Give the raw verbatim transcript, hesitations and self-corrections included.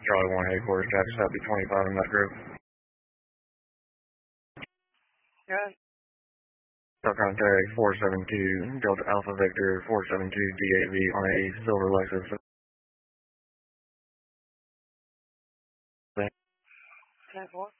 Charlie one headquarters, traffic stop B twenty-five in that group. Good. Stop contact four seven two, Delta Alpha Vector four seven two D eight V on a silver Lexus. ten four.